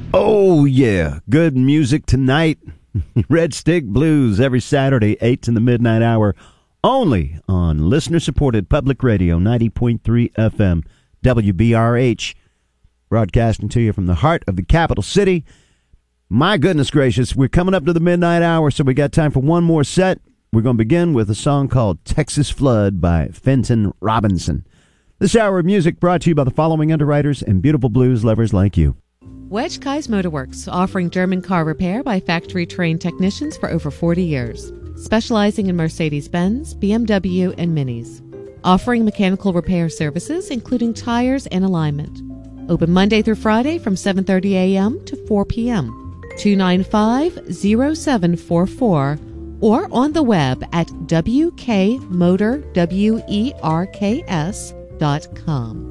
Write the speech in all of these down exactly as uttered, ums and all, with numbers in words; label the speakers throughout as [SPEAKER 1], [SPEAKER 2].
[SPEAKER 1] Oh, yeah. Good music tonight. Red Stick Blues every Saturday, eight to the midnight hour, only on listener-supported public radio, ninety point three F M, W B R H. Broadcasting to you from the heart of the capital city. My goodness gracious, we're coming up to the midnight hour, so we got time for one more set. We're going to begin with a song called Texas Flood by Fenton Robinson. This hour of music brought to you by the following underwriters and beautiful blues lovers like you.
[SPEAKER 2] Wedge Kai's Motorworks, offering German car repair by factory-trained technicians for over forty years. Specializing in Mercedes-Benz, B M W, and Minis. Offering mechanical repair services, including tires and alignment. Open Monday through Friday from seven thirty a.m. to four p.m. two nine five, oh seven four four or on the web at w k motor werks dot com.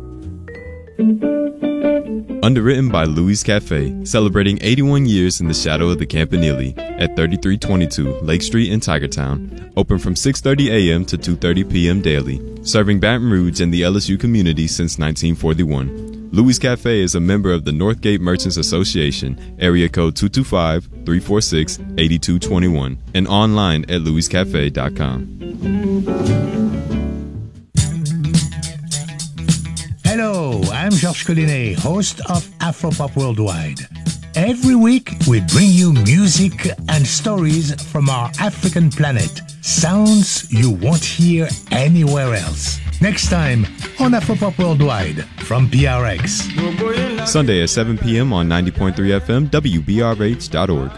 [SPEAKER 3] Underwritten by Louis Cafe, celebrating eighty-one years in the shadow of the Campanile at thirty-three twenty-two Lake Street in Tigertown. Open from six thirty a.m. to two thirty p.m. daily. Serving Baton Rouge and the L S U community since nineteen forty-one. Louis Cafe is a member of the Northgate Merchants Association, area code two two five, three four six, eight two two one, and online at louis cafe dot com.
[SPEAKER 4] Hello, I'm Georges Collinet, host of Afropop Worldwide. Every week, we bring you music and stories from our African planet. Sounds you won't hear anywhere else. Next time on Afropop Worldwide from P R X.
[SPEAKER 3] Sunday at seven p.m. on ninety point three F M, W B R H dot org.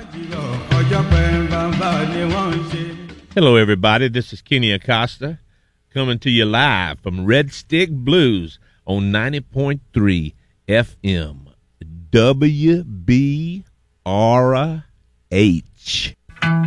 [SPEAKER 5] Hello, everybody. This is Kenny Acosta coming to you live from Red Stick Blues on ninety point three F M, W B R H.